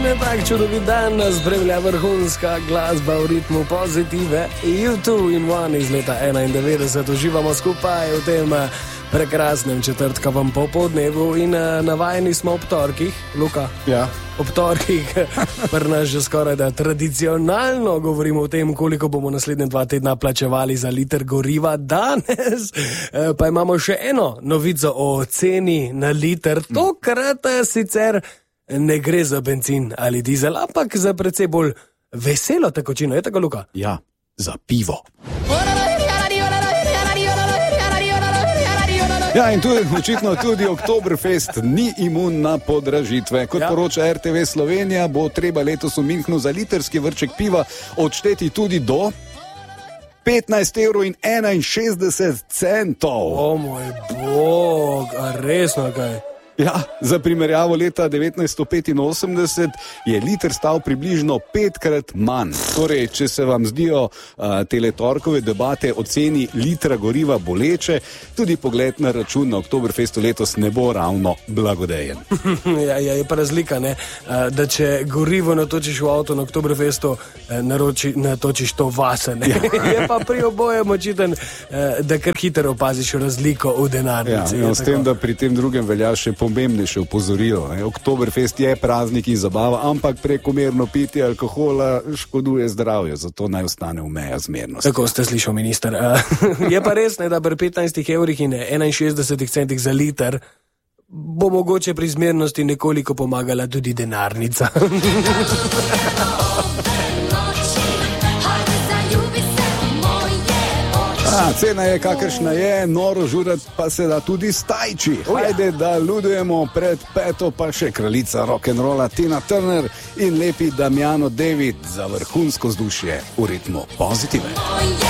Tak čudovit dan nas spremlja vrhunska glasba v ritmu pozitive. U2 in One iz leta 91 uživamo skupaj v tem prekrasnem četrtkovem popoldnevu in navajeni smo ob torkih, Luka. Ja. Ob torkih, pri nas že skoraj da tradicionalno govorimo o tem, koliko bomo naslednje 2 tedna plačevali za liter goriva. Danes pa imamo še eno novico o ceni na liter. Tokrat sicer ne gre za bencin ali dizel, ampak za precej bolj veselo tekočino. Je tako, Luka? Ja, za pivo. Ja, in tu je očitno tudi Oktoberfest ni imun na podražitve. Kot poroča RTV Slovenija, bo treba letos v Münchnu za litrski vrček piva odšteti tudi do 15,61 €. O moj bog, a resno kaj? Ja, za primerjavo leta 1985 je liter stal približno 5-krat manj. Torej, če se vam zdijo tele torkove debate o ceni litra goriva boleče, tudi pogled na račun na Oktoberfestu letos ne bo ravno blagodejen. Ja, je pa razlika, ne? Da če gorivo natočiš v avto na Oktoberfestu, natočiš to vase. Ne? Ja. Je pa pri obojem očiten, da kar hitro opaziš razliko v denarnici. Ja, s tem, da pri tem drugem velja še pomembnejše opozorilo. Oktoberfest je praznik in zabava, ampak prekomerno pitje alkohola škoduje zdravju, zato naj ostane v meja zmernosti. Tako ste slišal, minister. Je pa res, ne, da pri 15 € in 61 centih za liter bo mogoče pri zmernosti nekoliko pomagala tudi denarnica. Cena je kakršna je, noro žurat pa se da tudi stajči. Hajde, da ludujemo pred peto, pa še kraljica rock'n'rolla Tina Turner in lepi Damiano David za vrhunsko vzdušje v ritmu pozitive.